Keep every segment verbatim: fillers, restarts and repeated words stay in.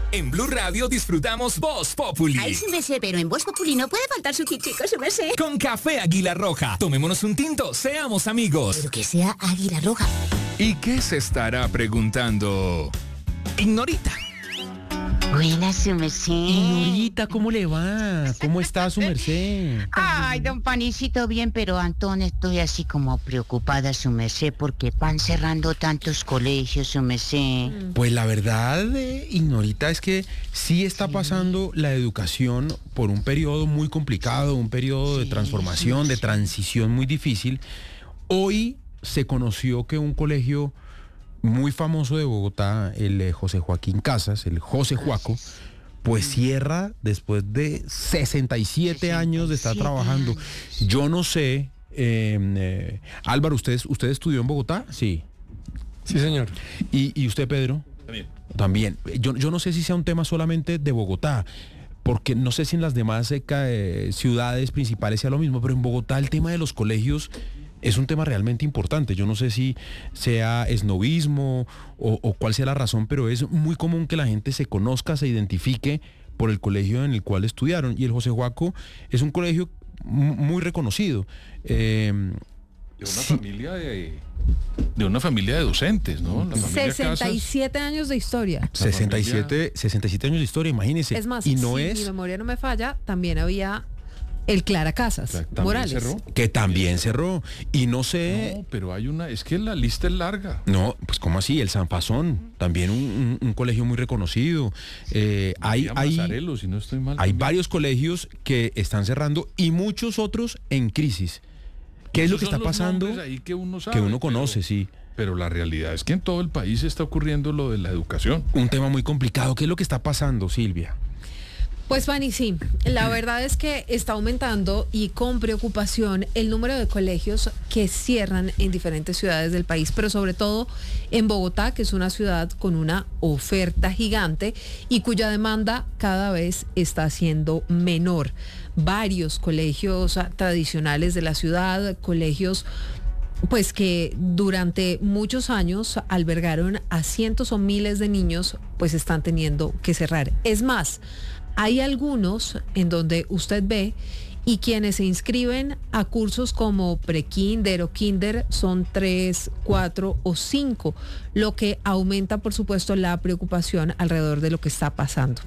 En Blue Radio disfrutamos Voz Populi. Ay, sí me sé, pero en Voz Populi no puede faltar su tintico, sí me sé. Con café Águila Roja. Tomémonos un tinto, seamos amigos. Pero que sea Águila Roja. ¿Y qué se estará preguntando Ignorita? Buenas, su merced. Ignorita, ¿cómo le va? ¿Cómo está su merced? Ay, don Panicito, bien, pero Antón, estoy así como preocupada, su merced, porque van cerrando tantos colegios, su merced. Pues la verdad, eh, Ignorita, es que sí está pasando la educación por un periodo muy complicado, un periodo de transformación, de transición muy difícil. Hoy se conoció que un colegio muy famoso de Bogotá, el eh, José Joaquín Casas, el José Juaco, pues cierra después de sesenta y siete años de estar trabajando. Yo no sé, eh, eh, Álvaro, ¿usted, ¿usted estudió en Bogotá? Sí. Sí, señor. ¿Y, y usted, Pedro? También. También. Yo, yo no sé si sea un tema solamente de Bogotá, porque no sé si en las demás eh, ciudades principales sea lo mismo, pero en Bogotá el tema de los colegios es un tema realmente importante. Yo no sé si sea esnovismo o, o cuál sea la razón, pero es muy común que la gente se conozca, se identifique por el colegio en el cual estudiaron. Y el José Joaco es un colegio muy reconocido. Eh, de una sí. familia de, de una familia de docentes, ¿no? La sesenta y siete Casas, años de historia. sesenta y siete, sesenta y siete años de historia, imagínense. Es más, y no si es... mi memoria no me falla, también había el Clara Casas Morales. Cerró. Que también cerró. Y no sé... No, pero hay una... Es que la lista es larga. No, pues ¿cómo así? El San Fasón, también un, un, un colegio muy reconocido. Eh, hay hay, Mazzarello, si no estoy mal, hay también. varios colegios que están cerrando y muchos otros en crisis. ¿Qué es lo que está pasando? Ahí que uno sabe, que uno conoce, pero, sí. Pero la realidad es que en todo el país está ocurriendo lo de la educación. Un tema muy complicado. ¿Qué es lo que está pasando, Silvia? Pues Fanny, sí, la verdad es que está aumentando y con preocupación el número de colegios que cierran en diferentes ciudades del país, pero sobre todo en Bogotá, que es una ciudad con una oferta gigante y cuya demanda cada vez está siendo menor. Varios colegios tradicionales de la ciudad, colegios pues que durante muchos años albergaron a cientos o miles de niños, pues están teniendo que cerrar. Es más, hay algunos en donde usted ve y quienes se inscriben a cursos como pre-kinder o kinder son tres, cuatro o cinco, lo que aumenta, por supuesto, la preocupación alrededor de lo que está pasando.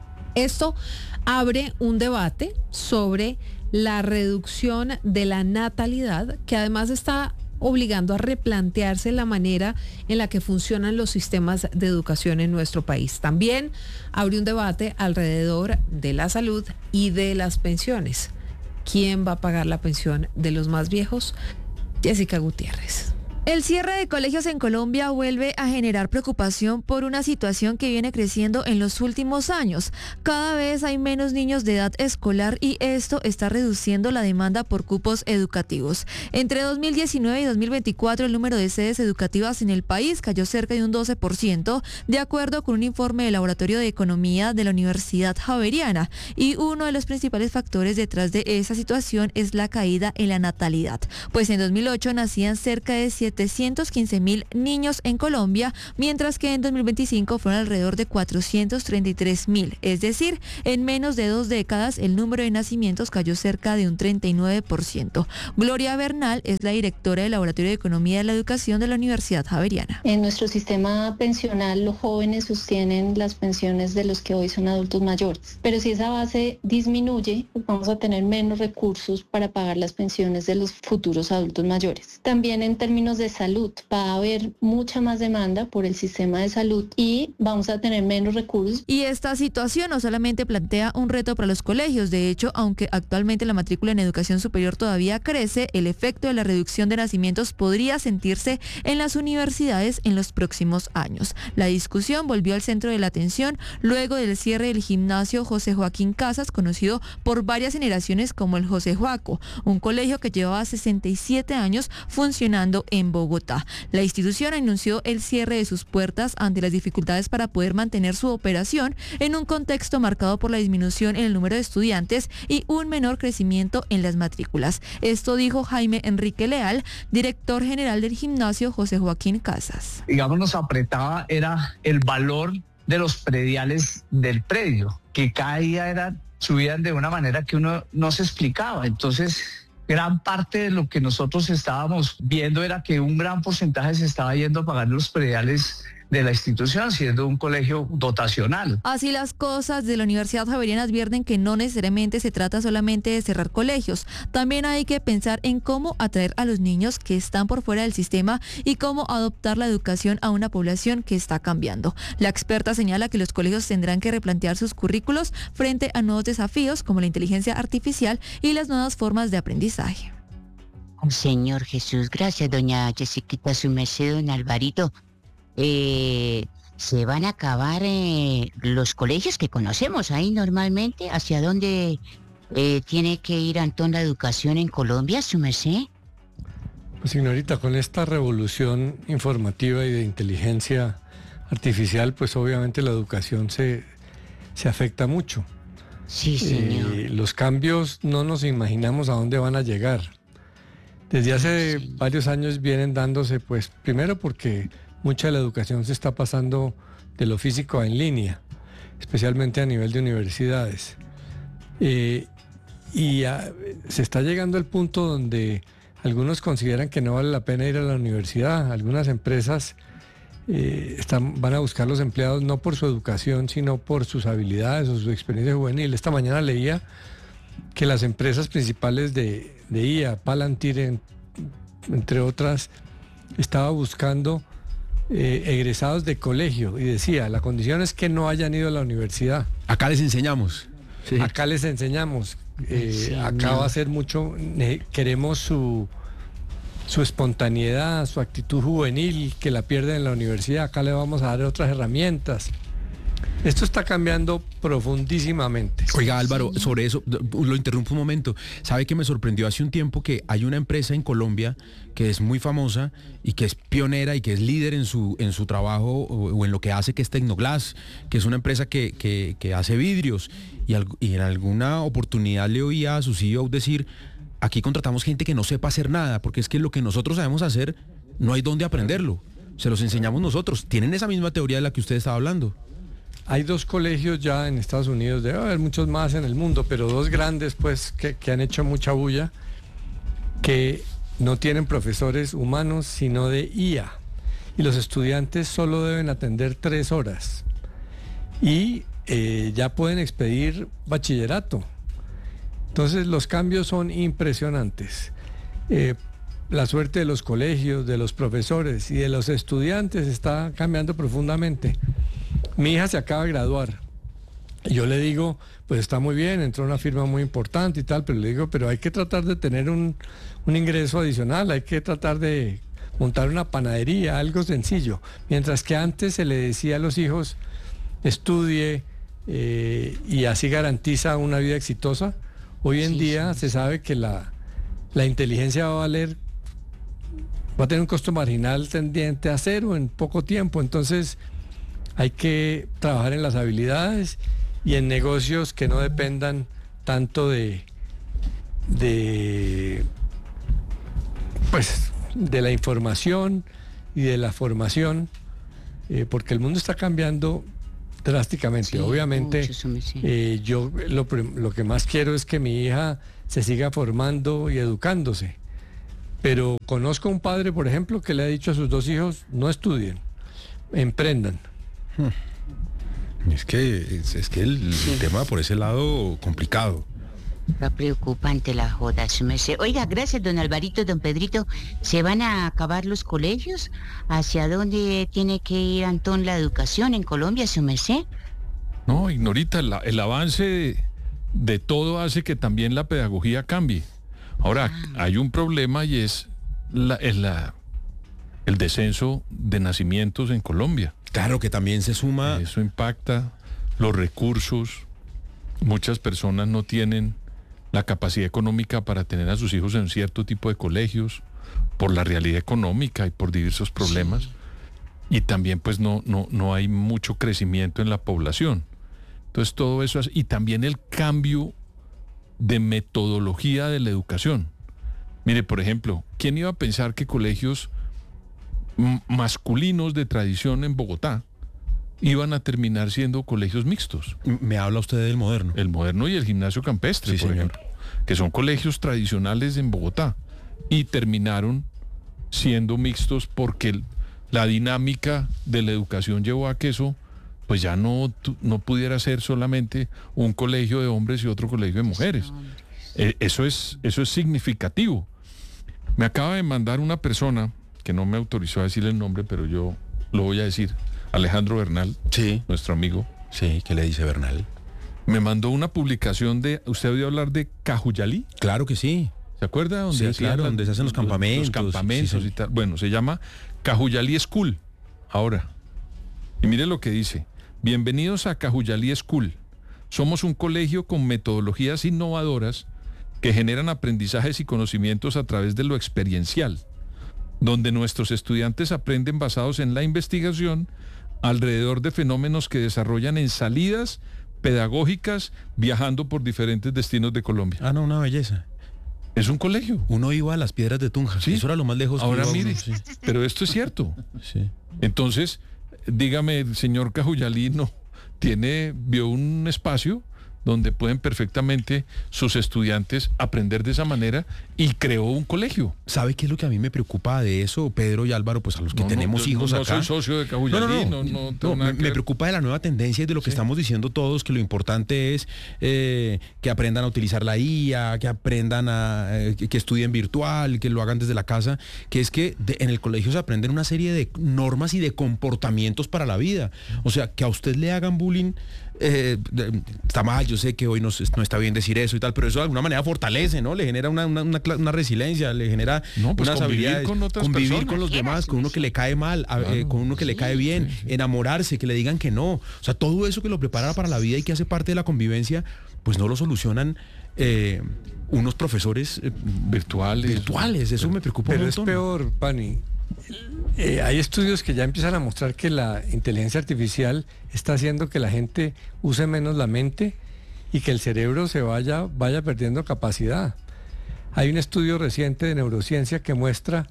Esto abre un debate sobre la reducción de la natalidad, que además está obligando a replantearse la manera en la que funcionan los sistemas de educación en nuestro país. También abre un debate alrededor de la salud y de las pensiones. ¿Quién va a pagar la pensión de los más viejos? Jessica Gutiérrez. El cierre de colegios en Colombia vuelve a generar preocupación por una situación que viene creciendo en los últimos años. Cada vez hay menos niños de edad escolar y esto está reduciendo la demanda por cupos educativos. Entre dos mil diecinueve y dos mil veinticuatro el número de sedes educativas en el país cayó cerca de un doce por ciento, de acuerdo con un informe del Laboratorio de Economía de la Universidad Javeriana. Y uno de los principales factores detrás de esa situación es la caída en la natalidad, pues en dos mil ocho nacían cerca de setecientos quince mil niños en Colombia, mientras que en dos mil veinticinco fueron alrededor de cuatrocientos treinta y tres mil. Es decir, en menos de dos décadas el número de nacimientos cayó cerca de un treinta y nueve por ciento. Gloria Bernal es la directora del Laboratorio de Economía de la Educación de la Universidad Javeriana. En nuestro sistema pensional, los jóvenes sostienen las pensiones de los que hoy son adultos mayores. Pero si esa base disminuye, pues vamos a tener menos recursos para pagar las pensiones de los futuros adultos mayores. También en términos de de salud, va a haber mucha más demanda por el sistema de salud y vamos a tener menos recursos. Y esta situación no solamente plantea un reto para los colegios, de hecho, aunque actualmente la matrícula en educación superior todavía crece, el efecto de la reducción de nacimientos podría sentirse en las universidades en los próximos años. La discusión volvió al centro de la atención luego del cierre del gimnasio José Joaquín Casas, conocido por varias generaciones como el José Joaco, un colegio que llevaba sesenta y siete años funcionando en Bogotá. La institución anunció el cierre de sus puertas ante las dificultades para poder mantener su operación en un contexto marcado por la disminución en el número de estudiantes y un menor crecimiento en las matrículas. Esto dijo Jaime Enrique Leal, director general del gimnasio José Joaquín Casas. Digamos, nos apretaba era el valor de los prediales del predio, que cada día era, subían de una manera que uno no se explicaba. Entonces, gran parte de lo que nosotros estábamos viendo era que un gran porcentaje se estaba yendo a pagar los prediales de la institución, siendo un colegio dotacional. Así las cosas, de la Universidad Javeriana advierten que no necesariamente se trata solamente de cerrar colegios. También hay que pensar en cómo atraer a los niños que están por fuera del sistema y cómo adoptar la educación a una población que está cambiando. La experta señala que los colegios tendrán que replantear sus currículos frente a nuevos desafíos como la inteligencia artificial y las nuevas formas de aprendizaje. Señor Jesús, gracias, doña Jessiquita, su merced, don Alvarito. Eh, se van a acabar eh, los colegios que conocemos ahí normalmente. ¿Hacia dónde eh, tiene que ir, Antón, la educación en Colombia, su merced? Pues, señorita, con esta revolución informativa y de inteligencia artificial, pues obviamente la educación se, se afecta mucho. Sí, señor. Eh, los cambios no nos imaginamos a dónde van a llegar. Desde hace sí. varios años vienen dándose, pues, primero porque mucha de la educación se está pasando de lo físico a en línea, especialmente a nivel de universidades. Eh, y a, se está llegando al punto donde algunos consideran que no vale la pena ir a la universidad. Algunas empresas eh, están, van a buscar los empleados no por su educación, sino por sus habilidades o su experiencia juvenil. Esta mañana leía que las empresas principales de, de I A, Palantir, en, entre otras, estaba buscando Eh, egresados de colegio y decía, la condición es que no hayan ido a la universidad. Acá les enseñamos. Sí. Acá les enseñamos. Eh, sí, acá no. va a ser mucho, eh, queremos su, su espontaneidad, su actitud juvenil, que la pierden en la universidad. Acá le vamos a dar otras herramientas. Esto está cambiando profundísimamente. Oiga, Álvaro, sobre eso, lo interrumpo un momento. ¿Sabe que me sorprendió hace un tiempo que hay una empresa en Colombia que es muy famosa y que es pionera y que es líder en su, en su trabajo o, o en lo que hace, que es Tecnoglass, que es una empresa que, que, que hace vidrios? Y, al, y en alguna oportunidad le oía a su C E O decir, aquí contratamos gente que no sepa hacer nada, porque es que lo que nosotros sabemos hacer no hay dónde aprenderlo. Se los enseñamos nosotros. ¿Tienen esa misma teoría de la que usted estaba hablando? Hay dos colegios ya en Estados Unidos, debe haber muchos más en el mundo, pero dos grandes pues que, que han hecho mucha bulla, que no tienen profesores humanos sino de I A. Y los estudiantes solo deben atender tres horas. Y eh, ya pueden expedir bachillerato. Entonces los cambios son impresionantes. Eh, la suerte de los colegios, de los profesores y de los estudiantes está cambiando profundamente. Mi hija se acaba de graduar y yo le digo, pues está muy bien, entró a una firma muy importante y tal, pero le digo, pero hay que tratar de tener un, un ingreso adicional, hay que tratar de montar una panadería, algo sencillo. Mientras que antes se le decía a los hijos, estudie eh, y así garantiza una vida exitosa, hoy en sí, día sí. se sabe que la, la inteligencia va a valer, va a tener un costo marginal tendiente a cero en poco tiempo, entonces hay que trabajar en las habilidades y en negocios que no dependan tanto de, de, pues, de la información y de la formación, eh, porque el mundo está cambiando drásticamente. Sí, obviamente, eh, yo lo, lo que más quiero es que mi hija se siga formando y educándose. Pero conozco un padre, por ejemplo, que le ha dicho a sus dos hijos, no estudien, emprendan. Es que, es, es que el sí. tema por ese lado complicado. Está preocupante la joda, su merced. Oiga, gracias, don Alvarito, don Pedrito. ¿Se van a acabar los colegios? ¿Hacia dónde tiene que ir, Antón, la educación en Colombia, su merced? No, Ignorita, la, el avance de, de todo hace que también la pedagogía cambie. Ahora, ah. hay un problema y es la, es la, el descenso de nacimientos en Colombia. Claro, que también se suma. Eso impacta los recursos. Muchas personas no tienen la capacidad económica para tener a sus hijos en cierto tipo de colegios por la realidad económica y por diversos problemas. Sí. Y también pues no, no, no hay mucho crecimiento en la población. Entonces todo eso es, y también el cambio de metodología de la educación. Mire, por ejemplo, ¿quién iba a pensar que colegios masculinos de tradición en Bogotá iban a terminar siendo colegios mixtos. Me habla usted del Moderno. El Moderno y el Gimnasio Campestre, Sí, por señor. ejemplo, que son colegios tradicionales en Bogotá, y terminaron siendo mixtos porque el- la dinámica de la educación llevó a que eso pues ya no, tu- no pudiera ser solamente un colegio de hombres y otro colegio de mujeres. Eh, eso es, eso es significativo. Me acaba de mandar una persona, que no me autorizó a decir el nombre, pero yo lo voy a decir, Alejandro Bernal, Sí, nuestro amigo, sí, ¿qué le dice Bernal? me mandó una publicación de, ¿usted ha oído hablar de Cajuyalí? Claro que sí. ¿Se acuerda? Donde Sí, hacían claro, la- donde se hacen los campamentos, Los campamentos sí, sí. y tal. Bueno, se llama Cajuyalí School. Ahora. Y mire lo que dice. Bienvenidos a Cajuyalí School. Somos un colegio con metodologías innovadoras que generan aprendizajes y conocimientos a través de lo experiencial, donde nuestros estudiantes aprenden basados en la investigación alrededor de fenómenos que desarrollan en salidas pedagógicas viajando por diferentes destinos de Colombia. Ah, no, una belleza. Es un colegio. Uno iba a las Piedras de Tunja. Sí. Eso era lo más lejos que Ahora iba uno, mire, sí. pero esto es cierto. Sí. Entonces, dígame, el señor Cajuyalí no tiene, vio un espacio donde pueden perfectamente sus estudiantes aprender de esa manera y creó un colegio. ¿Sabe qué es lo que a mí me preocupa de eso, Pedro y Álvaro? Pues a los que No, no, tenemos yo hijos no, no acá. soy socio de Cajuyalí, No, no, no, no. no tengo No, nada me, que me ver. preocupa de la nueva tendencia y de lo que estamos diciendo todos, que lo importante es eh, que aprendan a utilizar la I A, que aprendan a, eh, que, que estudien virtual, que lo hagan desde la casa, que es que de- en el colegio se aprenden una serie de normas y de comportamientos para la vida. O sea, que a usted le hagan bullying, eh, de- está mal, yo sé que hoy no, se- no está bien decir eso y tal, pero eso de alguna manera fortalece, ¿no? Le genera una, una, una cla- una resiliencia, le genera No, pues unas convivir habilidades, con otras convivir personas. con los demás, con uno que le cae mal, a- eh, con uno que le cae bien, enamorarse, que le digan que no. O sea, todo eso que lo prepara para la vida y que hace parte de la convivencia, pues no lo solucionan eh, unos profesores eh, Virtuales. virtuales. Eso me preocupa Pero un es montón. peor, Pani. Eh, hay estudios que ya empiezan a mostrar que la inteligencia artificial está haciendo que la gente use menos la mente y que el cerebro se vaya, vaya perdiendo capacidad. Hay un estudio reciente de neurociencia que muestra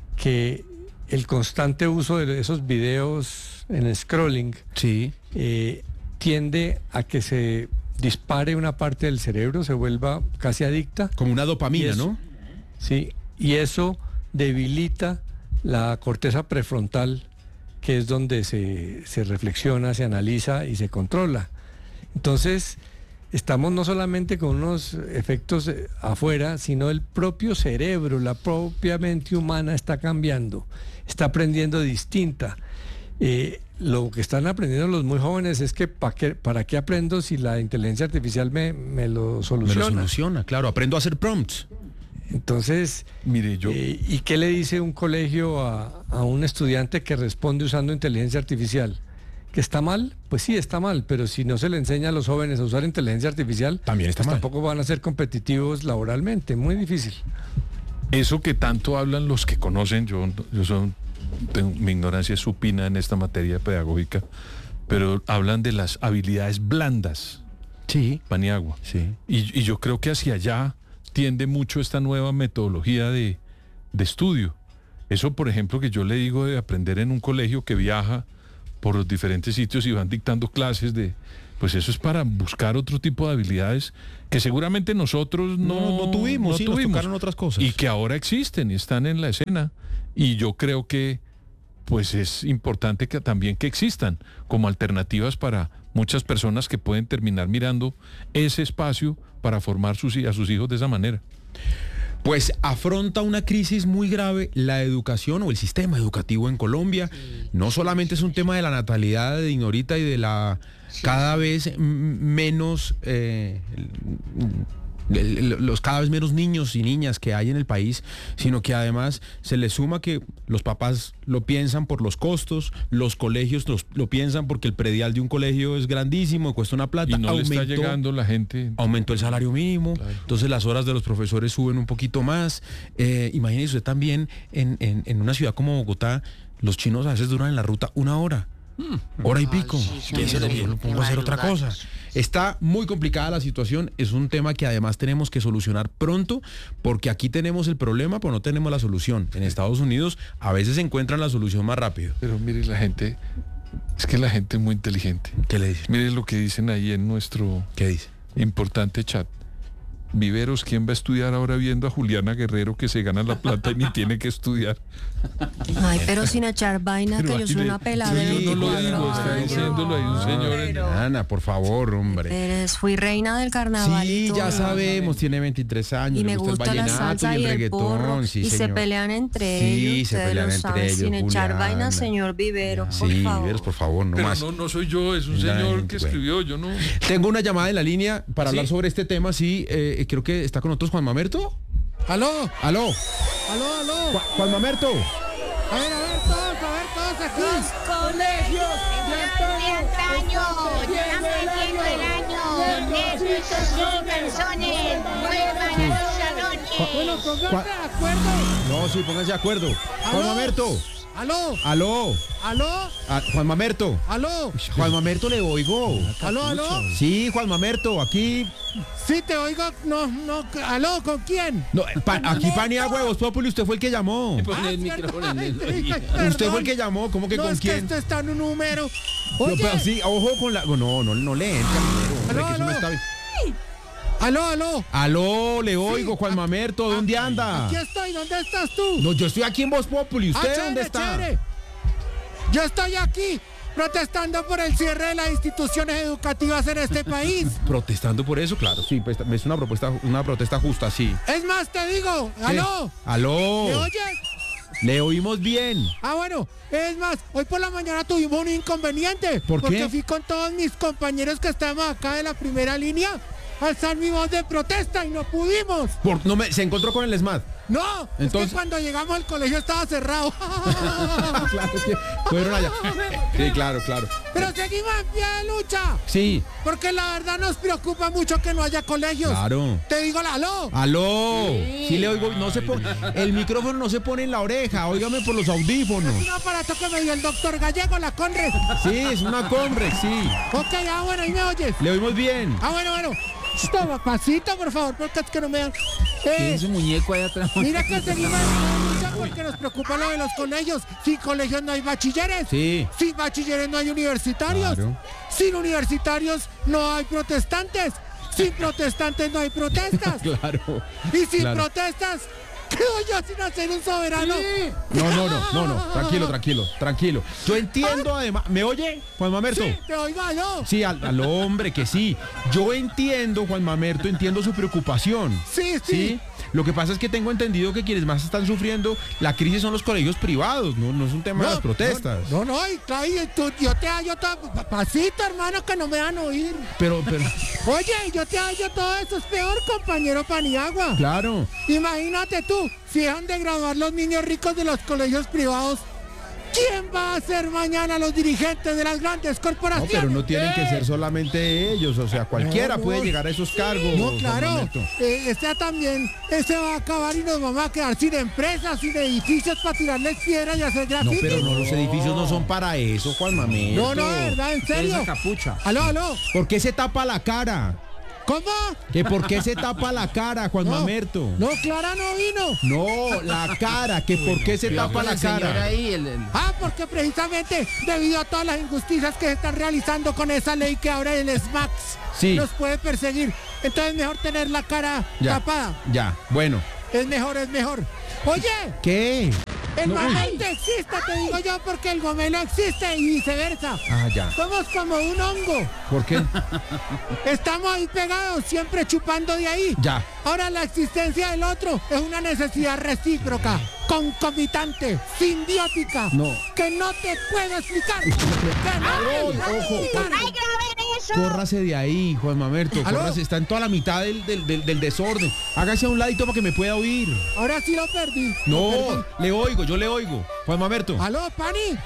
que el constante uso de esos videos en scrolling Sí. eh, tiende a que se dispare una parte del cerebro, se vuelva casi adicta. Como una dopamina, Y eso- ¿no? Sí, y eso debilita la corteza prefrontal, que es donde se, se reflexiona, se analiza y se controla. Entonces, estamos no solamente con unos efectos eh, afuera, sino el propio cerebro, la propia mente humana está cambiando, está aprendiendo distinta. Eh, lo que están aprendiendo los muy jóvenes es que ¿para qué, para qué aprendo si la inteligencia artificial me, me lo Me soluciona? lo soluciona, claro. Aprendo a hacer prompts. Entonces, Mire, yo, eh, ¿y qué le dice un colegio a, a un estudiante que responde usando inteligencia artificial? ¿Que está mal? Pues sí, está mal, pero si no se le enseña a los jóvenes a usar inteligencia artificial, También está pues mal. tampoco van a ser competitivos laboralmente, muy difícil. eso que tanto hablan los que conocen, yo, yo son, tengo, mi ignorancia es supina en esta materia pedagógica, pero hablan de las habilidades blandas, Sí. Paniagua. Sí. Y, y yo creo que hacia allá tiende mucho esta nueva metodología de, de estudio. Eso, por ejemplo, que yo le digo de aprender en un colegio que viaja por los diferentes sitios y van dictando clases de... Pues eso es para buscar otro tipo de habilidades que seguramente nosotros no, No, no tuvimos, sí, nos tocaron otras cosas. Y que ahora existen y están en la escena. Y yo creo que pues es importante que también que existan como alternativas para muchas personas que pueden terminar mirando ese espacio para formar sus, a sus hijos de esa manera. Pues afronta una crisis muy grave la educación o el sistema educativo en Colombia. No solamente es un tema de la natalidad de Ignorita y de la cada vez m- menos eh, el- el- los cada vez menos niños y niñas que hay en el país, sino que además se le suma que los papás lo piensan por los costos, los colegios los- lo piensan porque el predial de un colegio es grandísimo, cuesta una plata. Y no le está llegando la gente. Aumentó el salario mínimo, Claro. entonces las horas de los profesores suben un poquito más. Eh, imagínese usted también en, en- en una ciudad como Bogotá, los chinos a veces duran en la ruta una hora. Hora y Ay, pico. sí, son ¿Quién se le muy- lo pongo a hacer otra cosa? madrugados. Está muy complicada la situación, es un tema que además tenemos que solucionar pronto, porque aquí tenemos el problema, pero no tenemos la solución. En Estados Unidos a veces encuentran la solución más rápido. Pero mire, la gente Es que la gente es muy inteligente. ¿Qué le dice? Mire lo que dicen ahí en nuestro ¿Qué dice? importante chat. Viveros, ¿quién va a estudiar ahora viendo a Juliana Guerrero que se gana la plata y ni tiene que estudiar? Ay, pero sin echar vaina, Pero que yo soy ahí una le- pelada de yo no lo veinticuatro digo, está años. diciéndolo ahí un señor. en- Ana, por favor, hombre. Eres, fui reina del carnaval. y Sí, todo. ya sabemos, tiene veintitrés años. Y le me gusta la vallenato salsa y y el el reggaetón. porro. Sí, y se señor. pelean entre Sí, ellos. se ustedes pelean lo entre saben, ellos, sin echar Juliana. vaina, señor Vivero, por Sí, favor. Viveros, por favor, no Pero más. no, no soy yo, es un La señor gente, que bueno. escribió, yo no. Tengo una llamada en la línea para ¿Sí? hablar sobre este tema, sí. eh, creo que está con nosotros Juan Mamerto. ¿Aló? ¿Aló? ¿Aló, aló? Ju- Juan Mamerto. A ver, a ver, todos, a ver, todos aquí. Colegios de antaño, ya metiendo el año, necesitos y personas, vuelvan a sus salones. Bueno, pónganse Juan- de acuerdo. No, sí, pónganse de acuerdo. Juan ¿Aló? Mamerto. ¿Aló? ¿Aló? ¿Aló? Ah, Juan Mamerto. ¿Aló? Juan Mamerto le oigo. ¿Aló, aló? Sí, Juan Mamerto, aquí. Sí, te oigo. No, no. ¿Aló? ¿Con quién? No, pa- aquí Panea Huevos Populi, usted fue el que llamó. Ah, el micrófono en el Usted fue el que llamó, ¿cómo que no, con es que quién? esto está en un número. No, Oye, pero sí, ojo con la. No, no, no le entra primero, hombre, Aló, que eso no aló. está bien. aló, aló. Aló, le oigo, Juan Mamerto, ¿dónde anda? Aquí estoy, ¿dónde estás tú? No, yo estoy aquí en Voz Populi, Ah, ¿usted chévere, dónde está? chévere. Yo estoy aquí protestando por el cierre de las instituciones educativas en este país. Protestando por eso, claro, sí, pues, es una propuesta, una protesta justa, sí. Es más, te digo, ¿Qué? aló. Aló. ¿Me oyes? Le oímos bien. Ah, bueno, es más, hoy por la mañana tuvimos un inconveniente. ¿Por qué? Porque fui con todos mis compañeros que estamos acá de la primera línea a alzar mi voz de protesta y no pudimos. Por, no me, se encontró con el ESMAD. No, Entonces- es que cuando llegamos al colegio estaba cerrado. Claro, es que fueron allá. Sí, claro, claro. Pero seguimos en pie de lucha. Sí, Porque la verdad nos preocupa mucho que no haya colegios. claro. Te digo, la aló. Aló. Sí, le oigo, no se pone, el micrófono no se pone en la oreja, óigame por los audífonos. Un aparato que me dio el doctor Gallego, la Conres. Sí, es una Conrex, sí. Ok, ah, bueno, ahí me oyes. Le oímos bien. Ah, bueno, bueno. Toma, pasito, por favor, porque es que no me dan. Eh, Ese muñeco allá atrás. mira que seguimos en lucha porque nos preocupa lo de los colegios. Sin colegios no hay bachilleres. Sí. Sin bachilleres no hay universitarios. Claro. Sin universitarios no hay protestantes. Sin protestantes no hay protestas. Claro. Y sin Claro. protestas, quedo yo sin hacer un soberano. No, no, no, no, no. Tranquilo, tranquilo, tranquilo. Yo entiendo además. ¿Me oye, Juan Mamerto? Sí, te oigo, no. Sí, al, al hombre que sí. Yo entiendo, Juan Mamerto, entiendo su preocupación. Sí, sí. Sí. Lo que pasa es que tengo entendido que quienes más están sufriendo la crisis son los colegios privados, no, no es un tema de las protestas. No, no, y, claro, y tú- yo te hallo todo. Pasito, hermano, que no me van a oír. Pero, pero, Oye, yo te hallo todo eso es peor, compañero Paniagua. claro. Imagínate tú, si dejan de graduar los niños ricos de los colegios privados, ¿quién va a ser mañana los dirigentes de las grandes No, corporaciones? pero no tienen que ser solamente ellos, o sea, cualquiera No, no. puede llegar a esos cargos. No, Juan claro, Mamerto. eh, esta también, ese va a acabar y nos vamos a quedar sin empresas, sin edificios para tirarles piedras y hacer No, graffiti. pero no, los edificios no son para eso, Juan Mamerto. No, no, de verdad, en serio. Esa capucha. Aló, aló, ¿Por qué se tapa la cara? ¿cómo? ¿Que por qué se tapa la cara, Juan No, Mamerto? No, Clara no vino. No, la cara, que por qué se tapa la El señor cara. ahí, el- el- Ah, porque precisamente debido a todas las injusticias que se están realizando con esa ley que ahora el SMAX Sí. nos puede perseguir. Entonces es mejor tener la cara Ya, tapada. ya, bueno. Es mejor, es mejor. Oye, ¿Qué? el No, mamante existe, te digo yo, porque el gomelo existe y viceversa. Ah, ya. Somos como un hongo. ¿Por qué? Estamos ahí pegados, siempre chupando de ahí. Ya. Ahora la existencia del otro es una necesidad recíproca, concomitante, simbiótica, No. que no te puedo explicar. Que no te puedo ojo. explicar. ¡Ay, graben eso! Córrase de ahí, Juan Mamerto. ¿Aló? Córrase, está en toda la mitad del, del, del- del desorden. Hágase a un ladito para que me pueda oír. Ahora sí lo perdí. lo No, perdí. le oigo, yo le oigo. Juan Mamerto. Aló, Pani.